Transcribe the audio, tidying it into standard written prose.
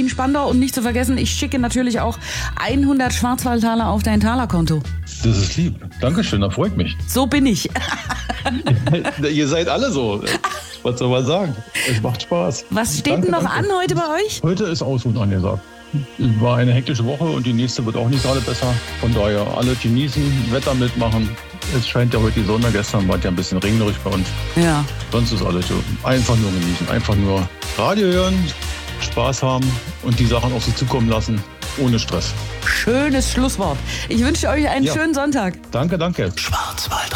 Berlin-Spandau. Und nicht zu vergessen, ich schicke natürlich auch 100 Schwarzwaldtaler auf dein Talerkonto. Das ist lieb. Dankeschön, da freut mich. So bin ich. Ihr seid alle so. Was soll man sagen? Es macht Spaß. Was steht denn noch an heute bei euch? Heute ist Ausruhen angesagt. Es war eine hektische Woche und die nächste wird auch nicht gerade besser. Von daher alle genießen, Wetter mitmachen. Es scheint ja heute die Sonne, gestern war es ja ein bisschen regnerisch bei uns. Ja. Sonst ist alles so. Einfach nur genießen, einfach nur Radio hören, Spaß haben und die Sachen auf sich zukommen lassen, ohne Stress. Schönes Schlusswort. Ich wünsche euch einen schönen Sonntag. Danke. Schwarzwald